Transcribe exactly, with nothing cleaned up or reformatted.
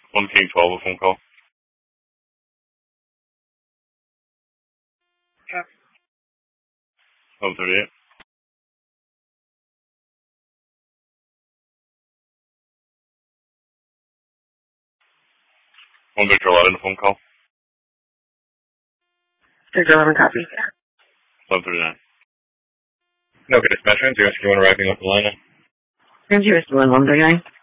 one King twelve, a phone call. Yeah. one thirty-eight. one Victor eleven, a phone call. Victor eleven, copy. one thirty-nine. No, good dispatcher. zero six one, wrapping up the line. zero six one, one thirty-nine.